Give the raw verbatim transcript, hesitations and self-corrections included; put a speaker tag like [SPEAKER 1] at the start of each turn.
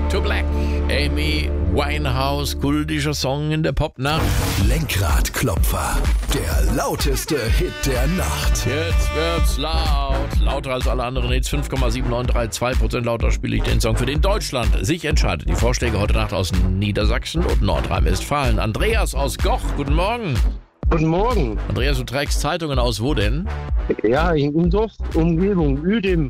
[SPEAKER 1] to Black. Amy Winehouse, kultischer Song in der Popnacht.
[SPEAKER 2] Lenkradklopfer, der lauteste Hit der Nacht.
[SPEAKER 1] Jetzt wird's laut. Lauter als alle anderen Hits. fünf Komma sieben neun drei zwei Prozent lauter spiele ich den Song, für den Deutschland sich entscheidet. Die Vorschläge heute Nacht aus Niedersachsen und Nordrhein-Westfalen. Andreas aus Goch, guten Morgen.
[SPEAKER 3] Guten Morgen.
[SPEAKER 1] Andreas, du trägst Zeitungen aus wo denn?
[SPEAKER 3] Ja, in Dorf, Umgebung, Uedem.